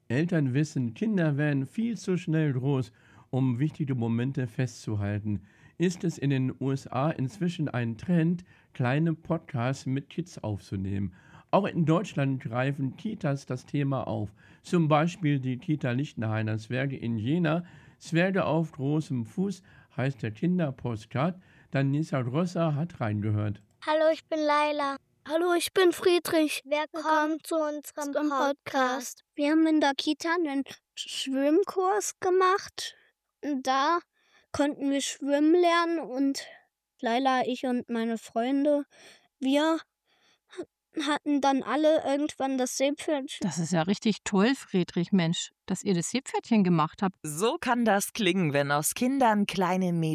Eltern wissen, Kinder werden viel zu schnell groß, um wichtige Momente festzuhalten. Ist es in den USA inzwischen ein Trend, kleine Podcasts mit Kids aufzunehmen? Auch in Deutschland greifen Kitas das Thema auf. Zum Beispiel die Kita Lichtenhainer Zwerge in Jena. Zwerge auf großem Fuß heißt der Kinderpostcard. Danisa Grosser hat reingehört. Hallo, ich bin Laila. Hallo, ich bin Friedrich. Willkommen zu unserem Podcast. Wir haben in der Kita einen Schwimmkurs gemacht. Und da konnten wir schwimmen lernen. Und Laila, ich und meine Freunde, wir hatten dann alle irgendwann das Seepferdchen. Das ist ja richtig toll, Friedrich, Mensch, dass ihr das Seepferdchen gemacht habt. So kann das klingen, wenn aus Kindern kleine Mädchen